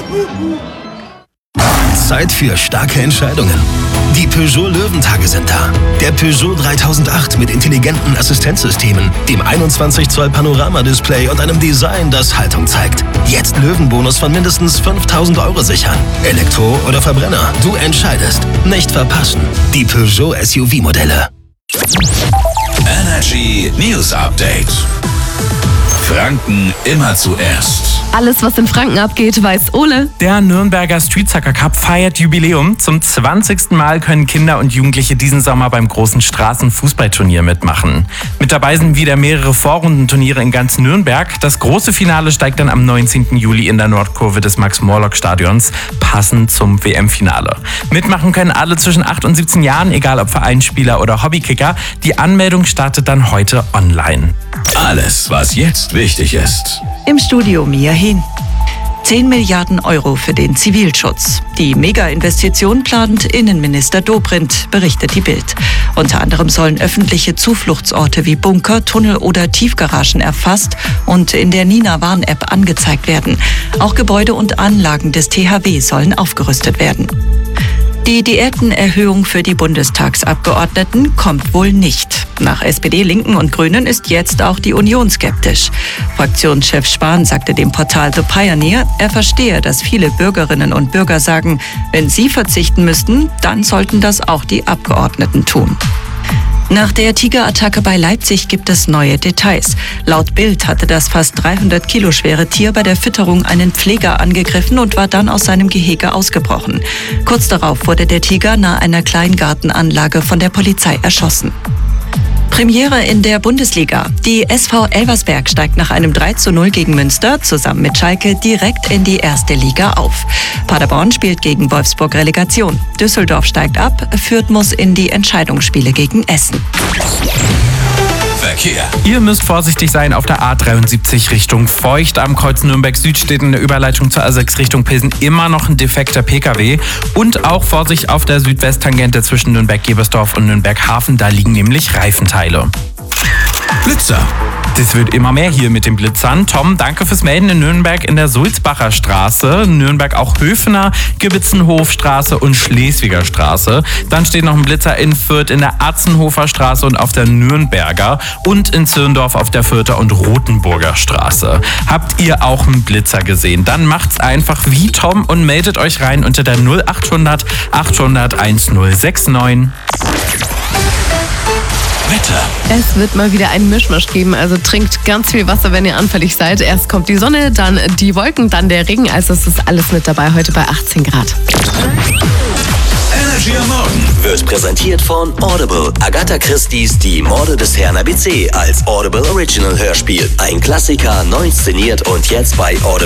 Zeit für starke Entscheidungen. Die Peugeot Löwentage sind da. Der Peugeot 3008 mit intelligenten Assistenzsystemen, dem 21 Zoll Panoramadisplay und einem Design, das Haltung zeigt. Jetzt Löwenbonus von mindestens 5.000 € sichern. Elektro oder Verbrenner, du entscheidest. Nicht verpassen. Die Peugeot SUV-Modelle. Energy News Update. Franken immer zuerst. Alles, was in Franken abgeht, weiß Ole. Der Nürnberger Street Soccer Cup feiert Jubiläum. Zum 20. Mal können Kinder und Jugendliche diesen Sommer beim großen Straßenfußballturnier mitmachen. Mit dabei sind wieder mehrere Vorrundenturniere in ganz Nürnberg. Das große Finale steigt dann am 19. Juli in der Nordkurve des Max-Morlock-Stadions, passend zum WM-Finale. Mitmachen können alle zwischen 8 und 17 Jahren, egal ob Vereinsspieler oder Hobbykicker. Die Anmeldung startet dann heute online. Alles, was jetzt wichtig ist. Im Studio Mia Hehn. 10 Milliarden € für den Zivilschutz. Die Mega-Investition plant Innenminister Dobrindt, berichtet die Bild. Unter anderem sollen öffentliche Zufluchtsorte wie Bunker, Tunnel oder Tiefgaragen erfasst und in der Nina-Warn-App angezeigt werden. Auch Gebäude und Anlagen des THW sollen aufgerüstet werden. Die Diätenerhöhung für die Bundestagsabgeordneten kommt wohl nicht. Nach SPD, Linken und Grünen ist jetzt auch die Union skeptisch. Fraktionschef Spahn sagte dem Portal The Pioneer, er verstehe, dass viele Bürgerinnen und Bürger sagen, wenn sie verzichten müssten, dann sollten das auch die Abgeordneten tun. Nach der Tigerattacke bei Leipzig gibt es neue Details. Laut Bild hatte das fast 300 Kilo schwere Tier bei der Fütterung einen Pfleger angegriffen und war dann aus seinem Gehege ausgebrochen. Kurz darauf wurde der Tiger nahe einer Kleingartenanlage von der Polizei erschossen. Premiere in der Bundesliga. Die SV Elversberg steigt nach einem 3:0 gegen Münster zusammen mit Schalke direkt in die erste Liga auf. Paderborn spielt gegen Wolfsburg Relegation. Düsseldorf steigt ab, Fürth muss in die Entscheidungsspiele gegen Essen. Verkehr. Ihr müsst vorsichtig sein auf der A73 Richtung Feucht. Am Kreuz Nürnberg Süd steht in der Überleitung zur A6 Richtung Pilsen immer noch ein defekter Pkw. Und auch Vorsicht auf der Südwesttangente zwischen Nürnberg-Gebersdorf und Nürnberg-Hafen. Da liegen nämlich Reifenteile. Blitzer. Das wird immer mehr hier mit den Blitzern. Tom, danke fürs Melden in Nürnberg in der Sulzbacher Straße, Nürnberg auch Höfener, Gebitzenhofstraße und Schleswiger Straße. Dann steht noch ein Blitzer in Fürth in der Atzenhofer Straße und auf der Nürnberger und in Zirndorf auf der Fürther und Rothenburger Straße. Habt ihr auch einen Blitzer gesehen? Dann macht's einfach wie Tom und meldet euch rein unter der 0800 800 1069. Wetter. Es wird mal wieder einen Mischmasch geben, also trinkt ganz viel Wasser, wenn ihr anfällig seid. Erst kommt die Sonne, dann die Wolken, dann der Regen. Also es ist alles mit dabei, heute bei 18 Grad. Energy am Morgen Wird präsentiert von Audible. Agatha Christie's Die Morde des Herrn ABC als Audible Original Hörspiel. Ein Klassiker, neu inszeniert und jetzt bei Audible.